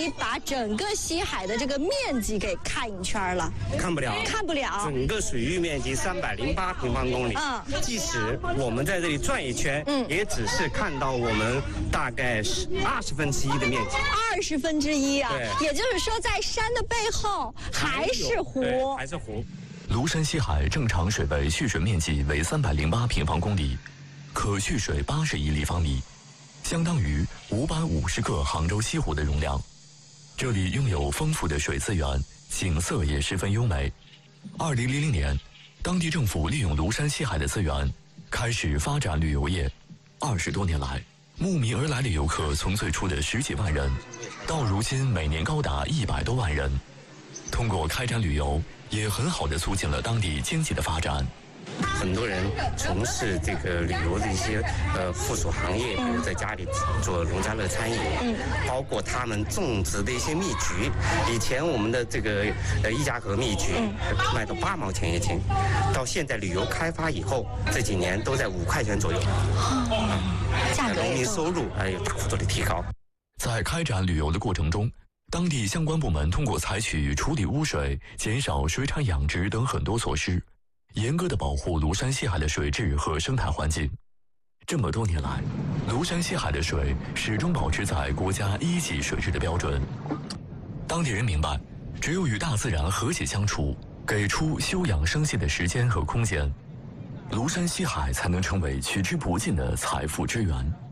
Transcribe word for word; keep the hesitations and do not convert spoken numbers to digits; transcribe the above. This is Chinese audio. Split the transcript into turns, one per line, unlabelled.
以把整个西海的这个面积给看一圈了。
看不了，
看不了。
整个水域面积三百零八平方公里。嗯，即使我们在这里转一圈，嗯，也只是看到我们大概是二十分之一的面积。
二十分之一啊！
对，
也就是说，在山的背后还是湖，
还是湖。
庐山西海正常水位蓄水面积为三百零八平方公里，可蓄水八十亿立方米，相当于五百五十个杭州西湖的容量。这里拥有丰富的水资源，景色也十分优美。二零零零年，当地政府利用庐山西海的资源，开始发展旅游业。二十多年来，慕名而来的游客从最初的十几万人，到如今每年高达一百多万人。通过开展旅游，也很好地促进了当地经济的发展。
很多人从事这个旅游的一些呃附属行业，比如在家里做农家乐餐饮，嗯，包括他们种植的一些蜜橘。以前我们的这个呃一家河蜜橘卖到八毛钱一斤，到现在旅游开发以后，这几年都在五块钱左右。
嗯，价格
农民收入还有大幅度的提高。
在开展旅游的过程中，当地相关部门通过采取处理污水、减少水产养殖等很多措施，严格的保护庐山西海的水质和生态环境。这么多年来，庐山西海的水始终保持在国家一级水质的标准。当地人明白，只有与大自然和谐相处，给出休养生息的时间和空间，庐山西海才能成为取之不尽的财富之源。